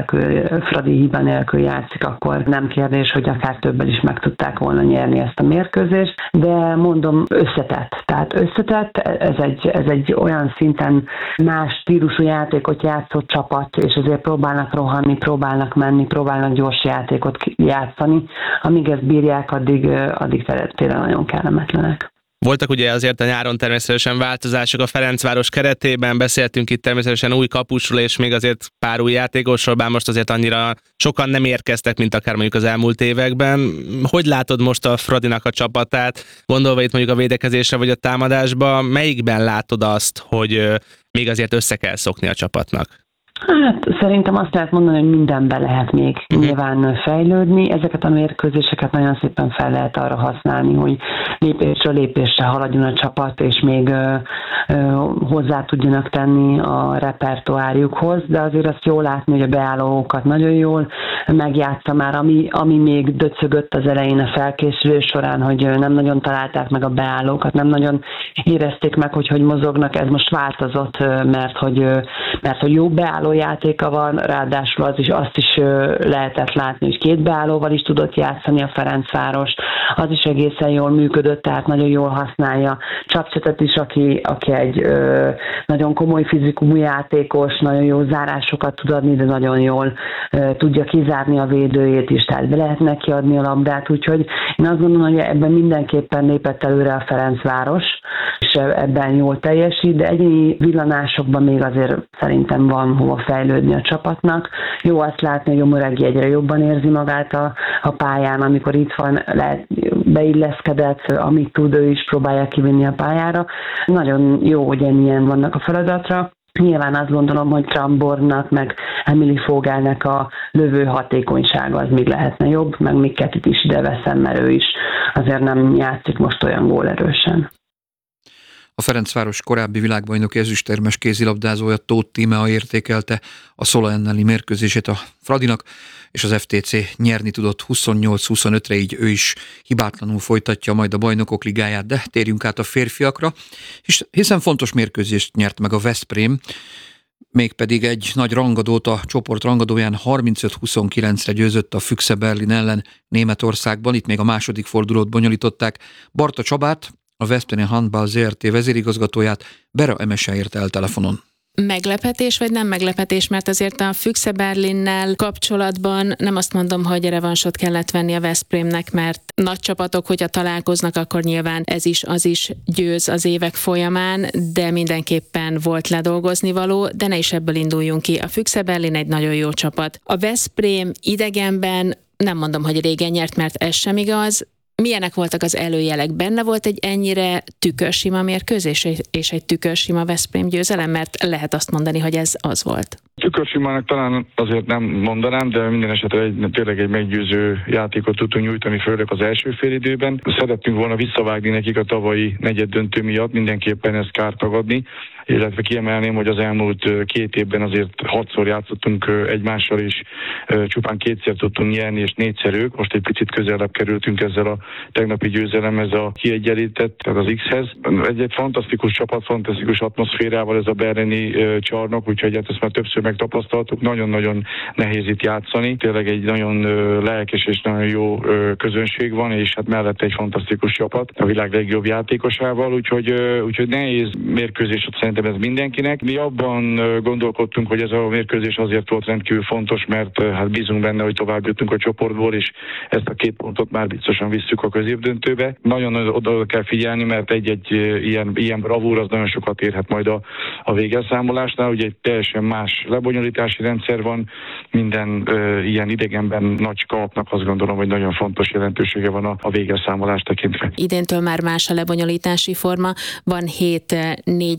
hiba nélkül játszik, akkor nem kérdés, hogy akár többel is meg tudták volna nyerni ezt a mérkőzést, de mondom összetett, tehát összetett, ez egy olyan szinten más stílusú játékot játszott csapat, és azért próbálnak rohanni, próbálnak menni, próbálnak gyors játékot játszani, amíg ezt bírják, addig tényleg nagyon kellemetlenek. Voltak ugye azért a nyáron természetesen változások a Ferencváros keretében, beszéltünk itt természetesen új kapusról és még azért pár új játékosról, bár most azért annyira sokan nem érkeztek, mint akár mondjuk az elmúlt években. Hogy látod most a Fradinak a csapatát, gondolva itt mondjuk a védekezésre vagy a támadásba, melyikben látod azt, hogy még azért össze kell szokni a csapatnak? Hát szerintem azt lehet mondani, hogy mindenben lehet még nyilván fejlődni. Ezeket a mérkőzéseket nagyon szépen fel lehet arra használni, hogy lépésről lépésre haladjon a csapat, és még hozzá tudjanak tenni a repertoárjukhoz, de azért azt jól látni, hogy a beállókat nagyon jól megjátsza már, ami még döcögött az elején a felkészülés során, hogy nem nagyon találták meg a beállókat, nem nagyon érezték meg, hogy mozognak, ez most változott, mert hogy jó beálló játéka van, ráadásul azt is lehetett látni, hogy két beállóval is tudott játszani a Ferencváros, az is egészen jól működött, tehát nagyon jól használja Csapcsetet is, aki egy nagyon komoly fizikumú játékos, nagyon jó zárásokat tud adni, de nagyon jól tudja kizárni a védőjét is, tehát be lehet neki adni a labdát, úgyhogy én azt gondolom, hogy ebben mindenképpen lépett előre a Ferencváros, és ebben jól teljesít, de egyéni villanásokban még azért szerintem van hova fejlődni a csapatnak. Jó azt látni, hogy a Muregi egyre jobban érzi magát a pályán, amikor itt van, beilleszkedett, amit tud, ő is próbálja kivinni a pályára. Nagyon jó, hogy ennyien vannak a feladatra. Nyilván azt gondolom, hogy Krambornak, meg Emily Fogelnek a lövő hatékonysága az még lehetne jobb, meg Mikketit is ide veszem, mert ő is azért nem játszik most olyan gólerősen. A Ferencváros korábbi világbajnoki ezüstérmes kézilabdázója Tóth Tímea értékelte a Szola elleni mérkőzését a Fradinak, és az FTC nyerni tudott 28-25-re, így ő is hibátlanul folytatja majd a Bajnokok Ligáját, de térjünk át a férfiakra, hiszen fontos mérkőzést nyert meg a Veszprém, mégpedig egy nagy rangadót, a csoport rangadóján 35-29-re győzött a Füchse Berlin ellen Németországban, itt még a második fordulót bonyolították. Barta Csabát, a Veszprém Handball ZRT vezérigazgatóját Bera Emese ért el telefonon. Meglepetés vagy nem meglepetés, mert azért a Füchse Berlinnel kapcsolatban nem azt mondom, hogy revansot kellett venni a Veszprémnek, mert nagy csapatok, hogyha találkoznak, akkor nyilván ez is, az is győz az évek folyamán, de mindenképpen volt ledolgozni való, de ne is ebből induljunk ki. A Füchse Berlin egy nagyon jó csapat. A Veszprém idegenben nem mondom, hogy régen nyert, mert ez sem igaz. Milyenek voltak az előjelek? Benne volt egy ennyire tükörsima mérkőzés és egy tükörsima Veszprém győzelem, mert lehet azt mondani, hogy ez az volt. Tükörsimának talán azért nem mondanám, de minden esetre tényleg egy meggyőző játékot tudtunk nyújtani, főleg az első félidőben. Szerettünk volna visszavágni nekik a tavalyi negyeddöntő miatt, mindenképpen ezt kár tagadni, illetve kiemelném, hogy az elmúlt 2 évben azért 6-szor játszottunk egymással, és csupán 2-szer tudtunk nyerni, és 4-szer ők. Most egy picit közelebb kerültünk ezzel a tegnapi győzelemhez, a kiegyenlített, tehát az X-hez. Egy fantasztikus csapat, fantasztikus atmoszférával ez a berlini csarnok, úgyhogy ezt már többször megtapasztaltuk. Nagyon-nagyon nehéz itt játszani. Tényleg egy nagyon lelkes és nagyon jó közönség van, és hát mellette egy fantasztikus csapat a világ legjobb játékosával, úgyhogy nehéz mérkőzés szerintem ez mindenkinek. Mi abban gondolkodtunk, hogy ez a mérkőzés azért volt rendkívül fontos, mert hát bízunk benne, hogy tovább jutunk a csoportból, és ezt a 2 pontot már biztosan visszük a középdöntőbe. Nagyon oda kell figyelni, mert egy ilyen bravúr az nagyon sokat érhet majd a végelszámolásnál. Ugye egy teljesen más lebonyolítási rendszer van, minden ilyen idegenben nagy kalapnak azt gondolom, hogy nagyon fontos jelentősége van a végelszámolás tekintve. Idéntől már más a lebonyolítási forma, van 7 4-es csoport,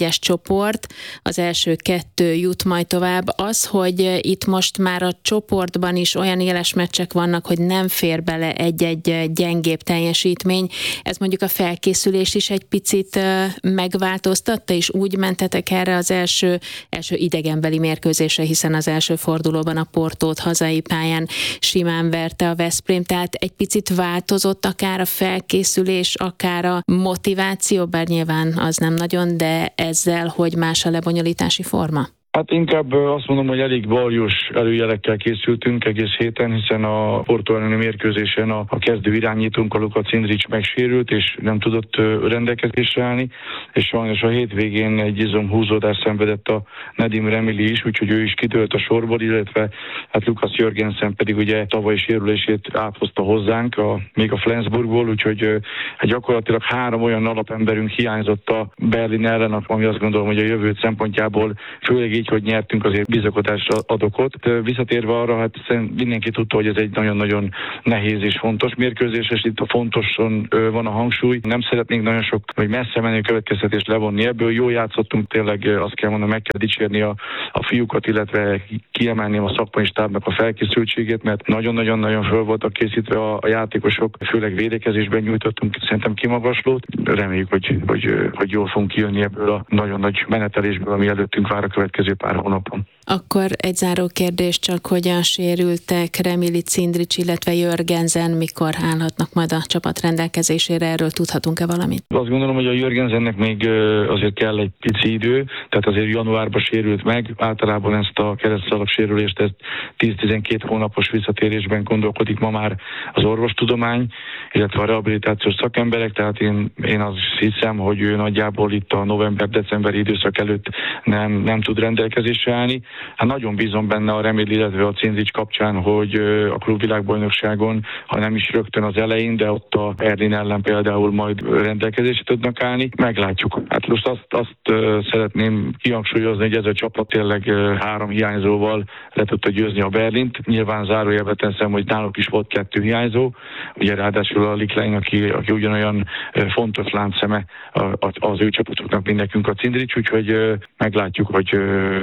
csoport, az első 2 jut majd tovább. Az, hogy itt most már a csoportban is olyan éles meccsek vannak, hogy nem fér bele egy-egy gyengébb teljesítmény, ez mondjuk a felkészülést is egy picit megváltoztatta, és úgy mentetek erre az első idegenbeli mérkőzésre, hiszen az első fordulóban a Portót hazai pályán simán verte a Veszprém, tehát egy picit változott akár a felkészülés, akár a motiváció, bár nyilván az nem nagyon, de ezzel, hogy más a lebonyolítási forma? Hát inkább azt mondom, hogy elég baljós előjelekkel készültünk egész héten, hiszen a Porto elleni mérkőzésen a kezdő irányítónk, a Luka Cindric megsérült, és nem tudott rendelkezésre állni, és sajnos a hétvégén egy izomhúzódást szenvedett a Nedim Remili is, úgyhogy ő is kitört a sorból, illetve hát Lukas Jörgensen pedig ugye tavalyi sérülését áthozta hozzánk, még a Flensburgból, úgyhogy gyakorlatilag 3 olyan alapemberünk hiányzott a Berlin ellen, ami azt gondolom, hogy a jövő szempontjából főleg így, hogy nyertünk, azért bizakodásra ad okot. Visszatérve arra, hát mindenki tudta, hogy ez egy nagyon-nagyon nehéz és fontos mérkőzés, és itt a fontoson van a hangsúly. Nem szeretnénk nagyon sok, vagy messze menő következtetést levonni ebből. Jól játszottunk, tényleg azt kell mondanom, meg kell dicsérni a fiúkat, illetve kiemelném a szakmai stábnak a felkészültségét, mert nagyon-nagyon-nagyon föl voltak készítve a játékosok, főleg védekezésben nyújtottunk szerintem kimagaslót. Reméljük, hogy jól fogunk kijönni ebből a nagyon nagy menetelésből, ami előttünk vár a következő pár hónapon. Akkor egy záró kérdés csak, hogyan sérültek Remili, Cindric, illetve Jörgensen, mikor állhatnak majd a csapat rendelkezésére, erről tudhatunk-e valamit? Azt gondolom, hogy a Jörgensennek még azért kell egy pici idő, tehát azért januárban sérült meg, általában ezt a keresztszalag sérülést, ezt 10-12 hónapos visszatérésben gondolkodik ma már az orvostudomány, illetve a rehabilitációs szakemberek, tehát én azt hiszem, hogy ő nagyjából itt a november-decemberi időszak előtt nem tud rendelkezésre állni. Hát nagyon bízom benne a Remili, illetve a Cindric kapcsán, hogy a klubvilágbajnokságon, ha nem is rögtön az elején, de ott a Berlin ellen például majd rendelkezésre tudnak állni. Meglátjuk. Hát most azt szeretném kihangsúlyozni, hogy ez a csapat tényleg 3 hiányzóval le tudta győzni a Berlint. Nyilván zárójelbe teszem, hogy náluk is volt 2 hiányzó. Ugye ráadásul a Liklein, aki ugyanolyan fontos láncszeme az ő csapatuknak, mint nekünk a Cindric, úgyhogy meglátjuk, hogy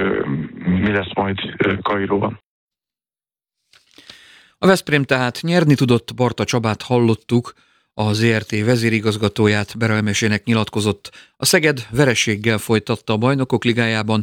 mi lesz majd Kairóban. A Veszprém tehát nyerni tudott, Barta Csabát hallottuk, a ZRT vezérigazgatóját, berelmesének nyilatkozott. A Szeged vereséggel folytatta a Bajnokok Ligájában,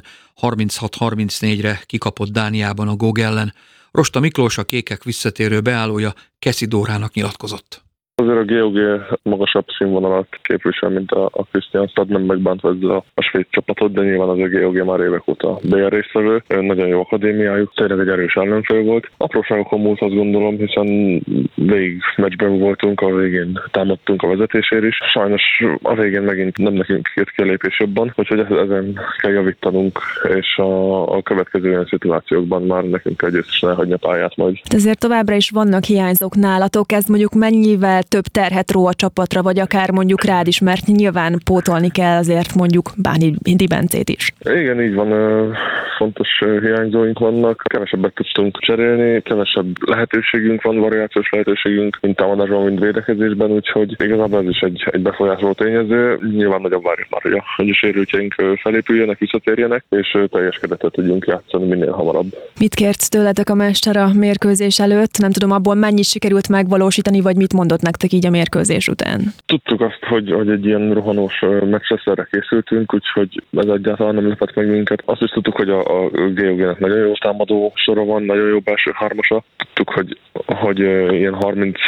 36-34-re kikapott Dániában a GOG ellen. Rosta Miklós, a kékek visszatérő beállója, Keszi Dórának nyilatkozott. Azért a GOG magasabb színvonalat képvisel, mint a Kristianstad, nem megbántva ezzel a svéd csapatot, de nyilván az a GOG már évek óta BL résztvevő. Nagyon jó akadémiájuk, tényleg egy erős ellenfél volt. Apróságokon múlt, azt gondolom, hiszen végig meccsben voltunk, a végén támadtunk a vezetésért is. Sajnos a végén megint nem nekünk jött ki a lépés jobban, úgyhogy ezen kell javítanunk, és a következő olyan szituációkban már nekünk kell győztesen elhagyni a pályát majd. Ezért továbbra is vannak hiányzók nálatok, ez mondjuk mennyivel több terhet ró a csapatra, vagy akár mondjuk rád is, mert nyilván pótolni kell azért mondjuk Bánhidi Bencét is. Igen, így van, fontos hiányzóink vannak, kevesebbet tudtunk cserélni, kevesebb lehetőségünk van, variációs lehetőségünk, mint támadásban, mint védekezésben, úgyhogy igazából ez is egy befolyásoló tényező. Nyilván nagyobb várjuk már, hogy a sérültjeink felépüljenek, visszatérjenek, és teljes keretet tudjunk játszani minél hamarabb. Mit kért tőletek a mester a mérkőzés előtt? Nem tudom, abból mennyit sikerült megvalósítani, vagy mit mondott nektek így a mérkőzés után? Tudtuk azt, hogy egy ilyen rohanós meccs lesz, erre készültünk, úgyhogy ez egyáltalán nem lepett meg minket. Azt is tudtuk, hogy a GOG-nek nagyon jó támadó sora van, nagyon jó belső hármasa. Tudtuk, hogy ilyen 30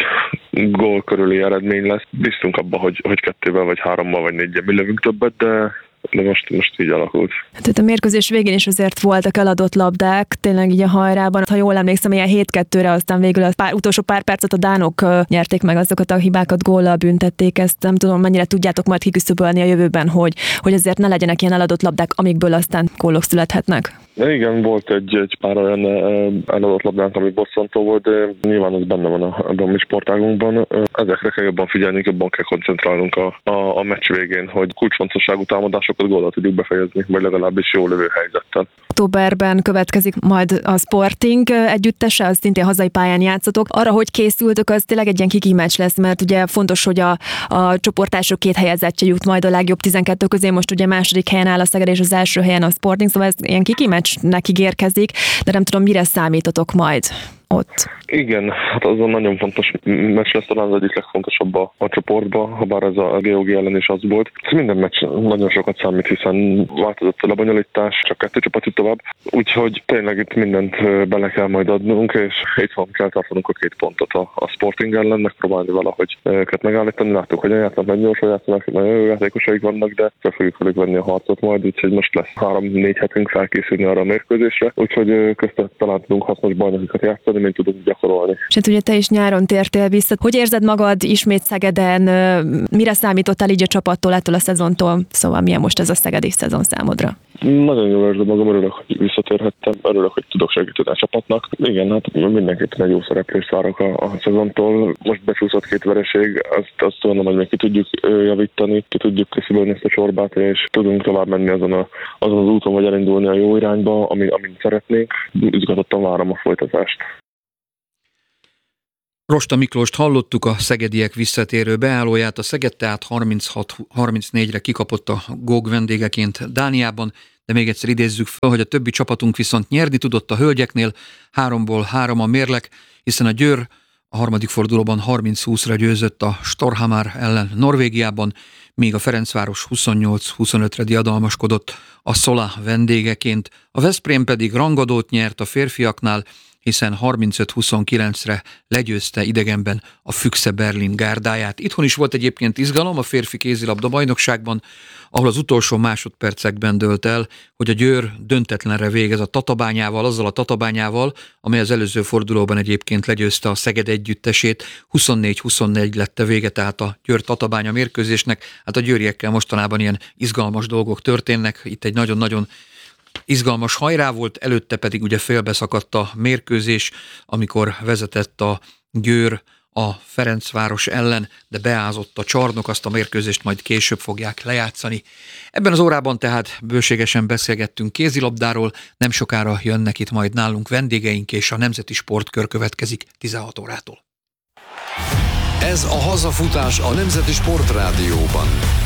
gól körüli eredmény lesz. Bíztunk abba, hogy 2-vel, vagy 3-mal, vagy 4-jel mi lövünk többet, de most így alakult. Tehát a mérkőzés végén is azért voltak eladott labdák, tényleg így a hajrában. Ha jól emlékszem, ilyen 7-2-re, aztán végül utolsó pár percet a dánok nyerték meg, azokat a hibákat góllal büntették. Ezt nem tudom, mennyire tudjátok majd kiküszöbölni a jövőben, hogy azért ne legyenek ilyen eladott labdák, amikből aztán gólok születhetnek. Igen, volt egy pár olyan eladott labdánk, ami bosszantó volt, de nyilván ez benne van a mi sportágunkban. Ezekre kell jobban figyelni, jobban kell koncentrálnunk a meccs végén, hogy kulcsfontosságú támadásokat góllal tudjuk befejezni, vagy legalábbis jó lövő helyzet. ketten. Októberben következik majd a Sporting együttese, az szintén hazai pályán játszotok. Arra, hogy készültök, az tényleg egy ilyen kiki meccs lesz, mert ugye fontos, hogy a csoportások 2 helyezettje jut majd a legjobb 12 közé, most ugye második helyen áll a Szeged és az első helyen a Sporting, szóval ez ilyen kiki meccsnek ígérkezik, de nem tudom, mire számítotok majd ott. Igen, hát azon nagyon fontos meccs lesz, talán az egyik legfontosabb a csoportban, ha bár ez a GOG ellen is az volt. Minden meccs nagyon sokat számít, hiszen változott a lebonyolítás, csak 2 csapat jut tovább, úgyhogy tényleg itt mindent bele kell majd adnunk, és itthon kell tartanunk a 2 pontot a Sporting ellen, megpróbálni valahogy őket megállítani. Láttuk, hogy játszanak, nagy gyorsan játszanak, nagyon jó játékosaik vannak, de fel fogjuk velük venni a harcot majd, úgyhogy most lesz 3-4 hetünk felkészülni arra a mérkőzésre, úgyhogy köztet talán tudunk hasznos bajnokikat játszani, mint tudunk gyakorolni. És hát ugye te is nyáron tértél vissza. Hogy érzed magad ismét Szegeden? Mire számítottál így a csapattól, ettől a szezontól? Szóval milyen most ez a szegedi szezon számodra? Nagyon jól érzem magam, örülök, hogy visszatérhettem, örülök, hogy tudok segíteni a csapatnak. Igen, hát mindenképpen egy jó szereplést várok a szezontól. Most becsúszott 2 vereség, azt tudom, hogy még ki tudjuk javítani, ki tudjuk kiszibölni ezt a csorbát, és tudunk tovább menni azon az úton, vagy elindulni a jó irányba, amit szeretnénk. Izgatottan várom a folytatást. Rosta Miklóst hallottuk, a szegediek visszatérő beállóját. A Szeged tehát 36-34-re kikapott a GOG vendégeként Dániában, de még egyszer idézzük fel, hogy a többi csapatunk viszont nyerni tudott a hölgyeknél, 3-ból 3 a mérleg, hiszen a Győr a harmadik fordulóban 30-20-ra győzött a Storhamar ellen Norvégiában, míg a Ferencváros 28-25-re diadalmaskodott a Szola vendégeként. A Veszprém pedig rangadót nyert a férfiaknál, hiszen 35-29-re legyőzte idegenben a Füchse Berlin gárdáját. Itthon is volt egyébként izgalom a férfi kézilabda bajnokságban, ahol az utolsó másodpercekben dőlt el, hogy a Győr döntetlenre végez a Tatabányával, azzal a Tatabányával, amely az előző fordulóban egyébként legyőzte a Szeged együttesét. 24-24 lett a vége tehát a Győr-Tatabánya mérkőzésnek. Hát a győriekkel mostanában ilyen izgalmas dolgok történnek. Itt egy nagyon-nagyon izgalmas hajrá volt, előtte pedig ugye félbeszakadt a mérkőzés, amikor vezetett a Győr a Ferencváros ellen, de beázott a csarnok, azt a mérkőzést majd később fogják lejátszani. Ebben az órában tehát bőségesen beszélgettünk kézilabdáról, nem sokára jönnek itt majd nálunk vendégeink, és a Nemzeti Sportkör következik 16 órától. Ez a hazafutás a Nemzeti Sportrádióban.